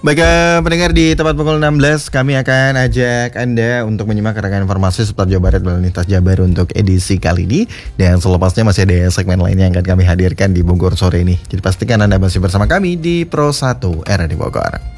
Baik, pendengar, di tepat pukul 16 kami akan ajak Anda untuk menyimak rangkaian informasi seputar Jawa Barat dan lintas Jabar untuk edisi kali ini. Dan selepasnya masih ada segmen lainnya yang akan kami hadirkan di Bogor sore ini. Jadi pastikan Anda masih bersama kami di Pro 1 era di Bogor.